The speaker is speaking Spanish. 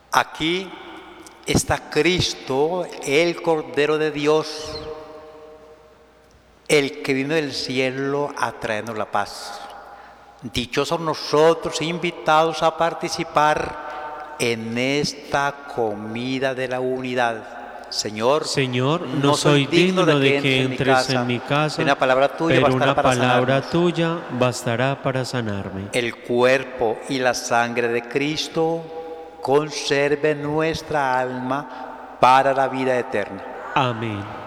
Aquí está Cristo, el Cordero de Dios, el que vino del cielo a traernos la paz. Dichosos nosotros, invitados a participar en esta comida de la unidad. Señor, no soy digno de que entres en mi casa, una palabra tuya pero bastará una para palabra sanarnos. tuya bastará para sanarme. El cuerpo y la sangre de Cristo conserve nuestra alma para la vida eterna. Amén.